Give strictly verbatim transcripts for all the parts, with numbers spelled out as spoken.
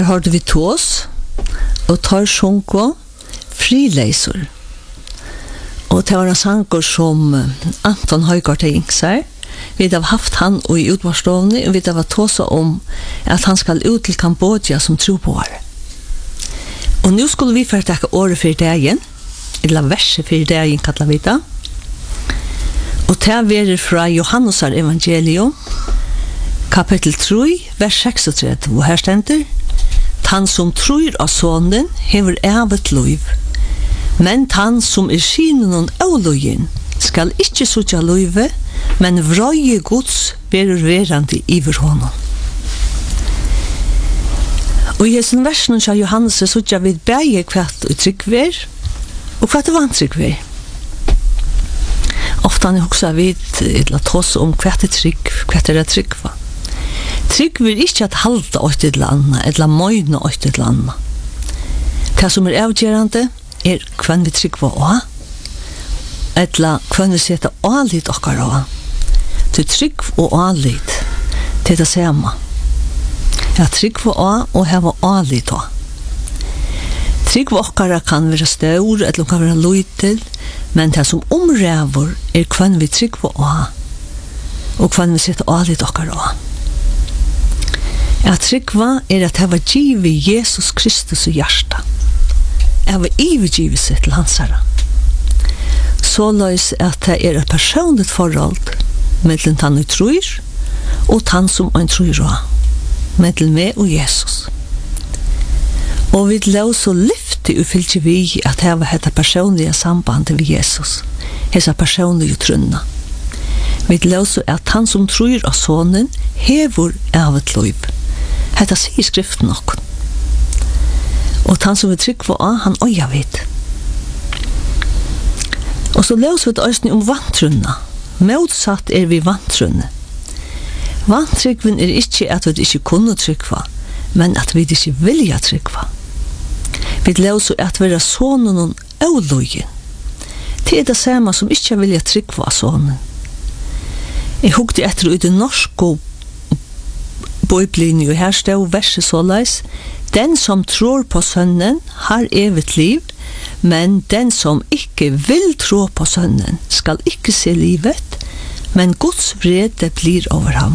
Her hørte vi tås, og tar sjunko frileiser. Og det var en sanger som Anton Høygård Ingsar. Vi har haft han i utvarslovene, og vi har tåsa om at han skal ut til Kambodja som troboere. Og nå skulle vi først takke året for dagen, eller verset for dagen, kallar vi det. Og det er fra Johannes evangelium, kapittel tre, vers seksogtredve, og her stender: «Han som tror av sonen hever evet liv, men han som er skinen og avløyen skal ikke sutja live, men vrøye Guds berur verandi iver honom.» Og i hessen versen av Johannes sutja vid bæge kvart og tryggver, og kvart er vantryggver. Ofta han hoksa vid eller tås om kvart er trygg, kvart er tryggva. Trygg vil ikke at halda åt et landa, eller møyna åt et landa. Det som er avgjørende er hvem vi tryggva å, eller hvem vi setter ålit okkar å. Til trygg og ålit, til det samme. Ja, tryggva å og heva ålit å. Tryggva okkar kan være stor, eller kan være løytel, men det som omræver er hvem vi tryggva å, og hvem vi setter ålit okkar å. At tryggva er at hava givet Jesus Kristus i hjärsta. Hava ivergivet seg til hans herre. Så løys at det er et personligt forhold mellom han og tror, og han som han tror også. Mellom meg og Jesus. Og vi lov så lyfte og fylke vi at hava hetta personlige sambandet ved Jesus. Hessa personlige trunna. Vi lov så at han som tror av sonen hever av et liv. Hetta sier skriften nok. Og han som vi trygg for, han øya vid. Og så løs vi et øyne om vantrunna. Motsatt er vi vantrunne. Vantryggven er ikke at vi ikke kunne tryggva, men at vi ikke vilja tryggva. Vi løs at vi er sonen og avløyen. Det er det samme som ikke vilja tryggva sonen. Jeg hukte etter ut i norsk og Bibelen, og her stod verset såleis: «Den som tror på sønnen har evigt liv, men den som ikke vil tro på sønnen skal ikke se livet, men Guds vrede blir over ham.»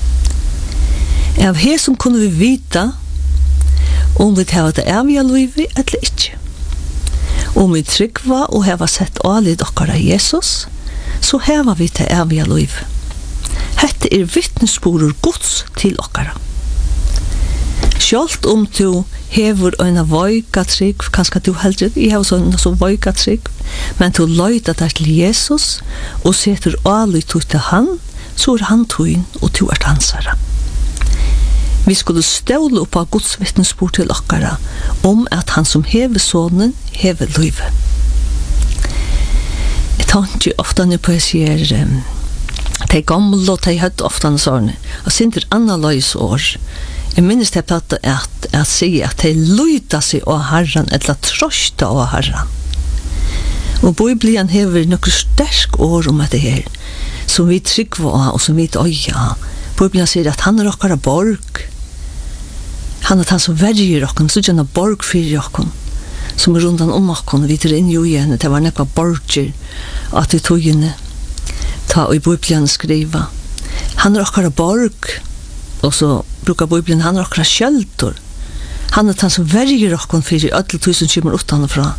Av her som kunne vi vite om vi har det evige livet eller ikke. Om vi tryggva og har sett ålid okkar av Jesus, så har vi det evige livet. Hette er vittnesborur Guds til okkara. Sjalt om du hever en voika trygg, kanskje du heldre, jeg har sånn så voika trygg, men du løyta deg til Jesus, og setter alle tog til han, så er han togin, og du er hansara. Vi skulle ståle opp av Guds vittnesbord til okkara, om at han som hever sonen, hever livet. Jeg tar ikke ofte når på jeg sier, um, de gamle og de høyde ofte sånne, og sinter annerledes år. Jeg minnes det på at jeg sier at de lyder seg av Herren, eller trøster av Herren. Og Bibelen hever noen sterk år om det her, som vi trygger av, og som vi øyer. Bibelen sier at han er okkara borg. Han er han som verger okken, så er han borg for okken, som er rundt om okken, vi tar inn jo igjen, det var nekva borger, at vi tog inn ta og i Bibelen skriva. Han er okkara borg, og så brukar Bibelen, han er okkara kjøltor. Han er han som verger okkon fyrir ödel tusen kymmer utanfra.